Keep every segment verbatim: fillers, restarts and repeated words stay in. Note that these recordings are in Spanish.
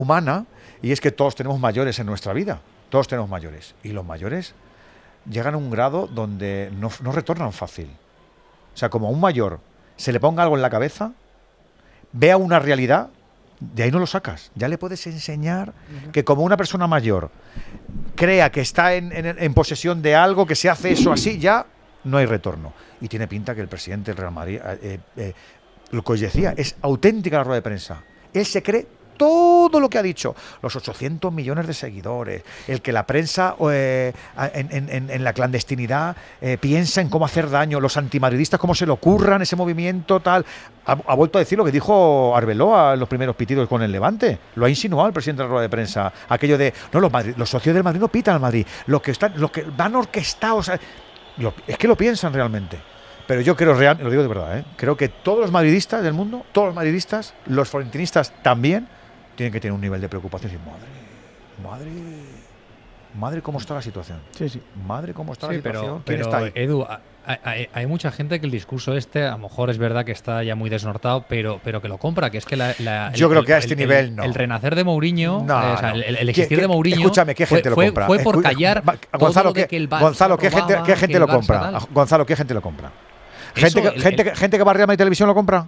humana, y es que todos tenemos mayores en nuestra vida, todos tenemos mayores, y los mayores llegan a un grado donde no, no retornan fácil. O sea, como a un mayor se le ponga algo en la cabeza, vea una realidad, de ahí no lo sacas. Ya le puedes enseñar uh-huh. que como una persona mayor crea que está en, en, en posesión de algo, que se hace eso así, ya no hay retorno. Y tiene pinta que el presidente del Real Madrid, eh, eh, lo que os decía, es auténtica la rueda de prensa. Él se cree todo lo que ha dicho, los ochocientos millones de seguidores, el que la prensa eh, en, en, en la clandestinidad eh, piensa en cómo hacer daño, los antimadridistas cómo se le ocurran ese movimiento tal. Ha, ha vuelto a decir lo que dijo Arbeloa en los primeros pitidos con el Levante, lo ha insinuado el presidente de la rueda de prensa, aquello de no, los, Madrid, los socios del Madrid no pitan al Madrid, los que están, los que van orquestados, lo, es que lo piensan realmente. Pero yo creo, real, lo digo de verdad, ¿eh? creo que todos los madridistas del mundo, todos los madridistas, los florentinistas también, tienen que tener un nivel de preocupación y decir, madre, madre, madre, cómo está la situación. Sí, sí. Madre, cómo está sí, la situación. Pero, ¿Quién pero está ahí? Edu, hay, hay, hay mucha gente que el discurso este, a lo mejor es verdad que está ya muy desnortado, pero, pero que lo compra, que es que la, la, yo el, creo que a el, este el, nivel el, no. El renacer de Mourinho, no, eh, o sea, no. el, el existir ¿Qué, de Mourinho, escúchame, ¿qué gente fue, lo compra? Fue, fue por Escu callar Gonzalo, ¿qué, ¿qué, Gonzalo, ¿qué gente, ¿qué gente lo compra? Gonzalo, ¿qué gente lo compra? Gente, Eso, que, el, gente, el, gente que va a Real Madrid Televisión lo compra.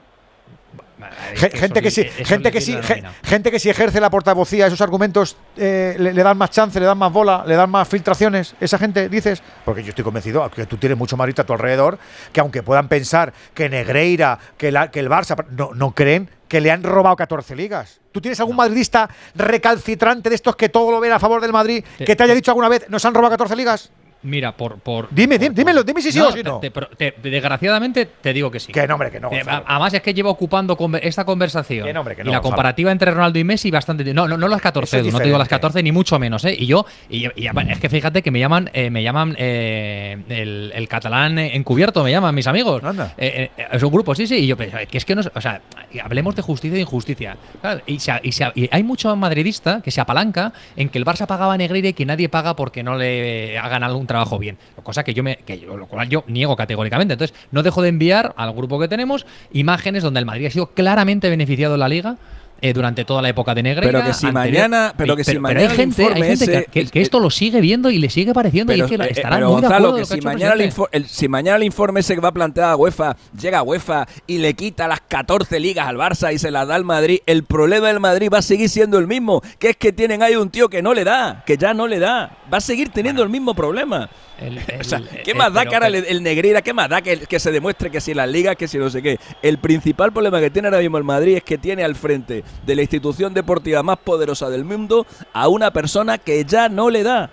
Gente, gente que sí, gente que sí, gente que si ejerce la portavocía, esos argumentos eh, le, le dan más chance, le dan más bola, le dan más filtraciones. Esa gente, dices, porque yo estoy convencido que tú tienes mucho madridista a tu alrededor, que aunque puedan pensar que Negreira, que, la, que el Barça, no, no creen que le han robado catorce ligas. ¿Tú tienes algún no. madridista recalcitrante de estos que todo lo ven a favor del Madrid, te, que te haya dicho alguna vez, nos han robado catorce ligas? Mira, por, por Dime, por, dime, dímelo, dime si sí no, o si no. Te, te, te, desgraciadamente te digo que sí. Que nombre, que no. Eh, además es que llevo ocupando con esta conversación que nombre, que no, y la Gonzalo. comparativa entre Ronaldo y Messi bastante. No, no, no las catorce, Edu, no te digo las catorce ni mucho menos, ¿eh? Y yo, y, y es que fíjate que me llaman, eh, me llaman eh, el, el catalán encubierto, me llaman mis amigos. Anda. Eh, eh, es un grupo, sí, sí. Y yo, que es que no, o sea, hablemos de justicia e injusticia. Claro, y, se, y, se, y hay mucho madridista que se apalanca en que el Barça pagaba a Negreira y que nadie paga porque no le hagan algún trabajo bien. Cosa que yo me que yo, lo cual yo niego categóricamente. Entonces, no dejo de enviar al grupo que tenemos imágenes donde el Madrid ha sido claramente beneficiado en la Liga eh, durante toda la época de Negreira. Pero que si anterior, mañana, pero que pero, si mañana pero hay gente, hay gente ese, que, que, que esto lo sigue viendo y le sigue pareciendo pero, y es que eh, estarán pero muy Gonzalo, de acuerdo que, lo que si, ha hecho mañana el el el, si mañana el informe ese que va a plantear a UEFA llega a UEFA y le quita las catorce ligas al Barça y se las da al Madrid, el problema del Madrid va a seguir siendo el mismo, que es que tienen ahí un tío que no le da, que ya no le da, va a seguir teniendo bueno. el mismo problema. El, el, o sea, ¿qué el, más el, da que ahora el, el Negreira? ¿Qué más da que, que se demuestre que si las ligas, que si no sé qué? El principal problema que tiene ahora mismo el Madrid es que tiene al frente de la institución deportiva más poderosa del mundo a una persona que ya no le da.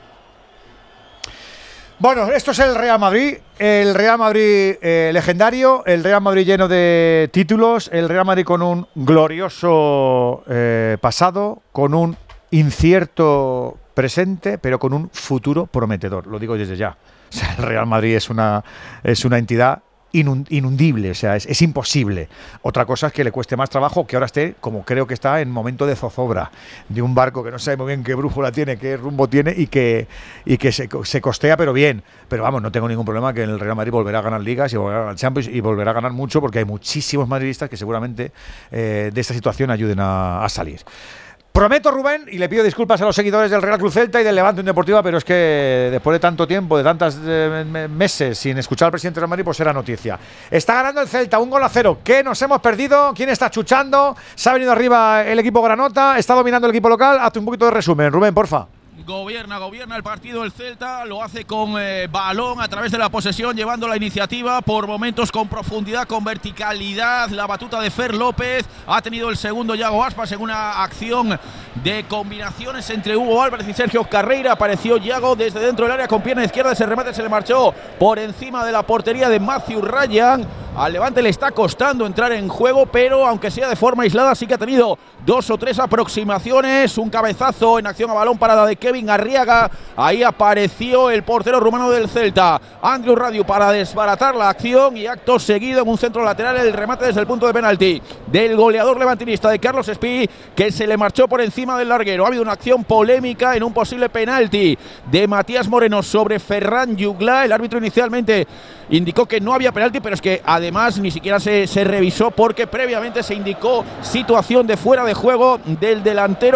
Bueno, esto es el Real Madrid, el Real Madrid eh, legendario, el Real Madrid lleno de títulos, el Real Madrid con un glorioso eh, pasado, con un incierto presente, pero con un futuro prometedor, lo digo desde ya. O sea, el Real Madrid es una, es una entidad inundible, o sea, es, es imposible. Otra cosa es que le cueste más trabajo, que ahora esté, como creo que está, en momento de zozobra, de un barco que no sabe muy bien qué brújula tiene, qué rumbo tiene y que, y que se, se costea, pero bien. Pero vamos, no tengo ningún problema que el Real Madrid volverá a ganar ligas y volverá a ganar Champions y volverá a ganar mucho, porque hay muchísimos madridistas que seguramente eh, de esta situación ayuden a, a salir. Prometo, Rubén, y le pido disculpas a los seguidores del Real Club Celta y del Levante Unión Deportiva, pero es que después de tanto tiempo, de tantos eh, meses sin escuchar al presidente del Real Madrid, pues era noticia. Está ganando el Celta, un gol a cero. ¿Qué nos hemos perdido? ¿Quién está chuchando? ¿Se ha venido arriba el equipo granota? ¿Está dominando el equipo local? Hazte un poquito de resumen, Rubén, porfa. Gobierna, gobierna el partido el Celta, lo hace con eh, balón a través de la posesión, llevando la iniciativa por momentos con profundidad, con verticalidad. La batuta de Fer López, ha tenido el segundo Yago Aspas en una acción de combinaciones entre Hugo Álvarez y Sergio Carreira. Apareció Yago desde dentro del área con pierna izquierda, ese remate se le marchó por encima de la portería de Matthew Ryan. Al Levante le está costando entrar en juego, pero aunque sea de forma aislada, sí que ha tenido dos o tres aproximaciones. Un cabezazo en acción a balón parada de Kevin Arriaga. Ahí apareció el portero rumano del Celta, Andrew Radio, para desbaratar la acción, y acto seguido en un centro lateral el remate desde el punto de penalti del goleador levantinista de Carlos Espí, que se le marchó por encima del larguero. Ha habido una acción polémica en un posible penalti de Matías Moreno sobre Ferran Jugla. El árbitro inicialmente indicó que no había penalti, pero es que además ni siquiera se, se revisó, porque previamente se indicó situación de fuera de juego del delantero